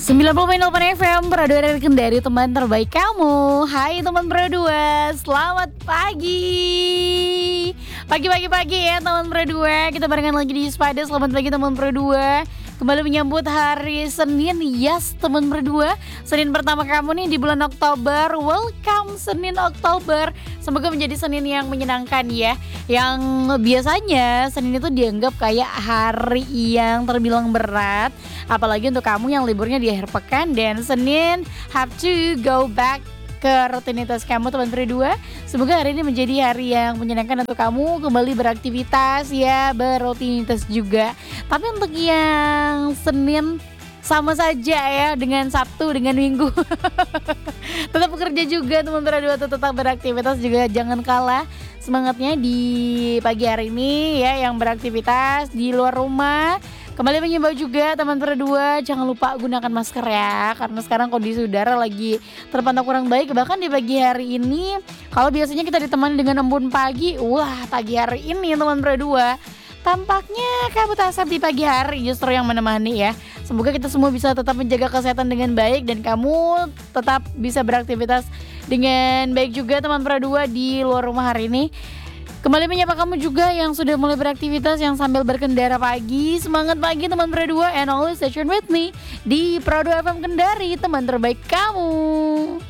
90,8 FM Pro 2 dari Kendari, teman terbaik kamu. Hai teman Pro 2, selamat pagi. Pagi ya teman Pro 2. Kita barengan lagi di Spada. Selamat pagi teman Pro 2. Kembali menyambut hari Senin. Yes teman Pro 2, Senin pertama kamu nih di bulan Oktober. Welcome Senin Oktober. Semoga menjadi Senin yang menyenangkan ya. Yang biasanya Senin itu dianggap kayak hari yang terbilang berat, apalagi untuk kamu yang liburnya di akhir pekan. Dan Senin have to go back ke rutinitas kamu teman Pro 2. Semoga hari ini menjadi hari yang menyenangkan untuk kamu kembali beraktivitas ya, berrutinitas juga. Tapi untuk yang Senin sama saja ya dengan Sabtu dengan Minggu. Tetap bekerja juga teman Pro 2, tetap beraktivitas juga, jangan kalah semangatnya di pagi hari ini ya, yang beraktivitas di luar rumah. Kembali mengimbau juga teman Pro 2, jangan lupa gunakan masker ya, karena sekarang kondisi udara lagi terpantau kurang baik. Bahkan di pagi hari ini, kalau biasanya kita ditemani dengan embun pagi, wah pagi hari ini teman Pro 2 tampaknya kabut asap di pagi hari justru yang menemani ya. Semoga kita semua bisa tetap menjaga kesehatan dengan baik dan kamu tetap bisa beraktivitas dengan baik juga teman Pro 2 di luar rumah hari ini. Kembali menyapa kamu juga yang sudah mulai beraktivitas, yang sambil berkendara pagi. Semangat pagi teman Pro 2, and always stay tuned with me di Pro 2 FM Kendari, teman terbaik kamu.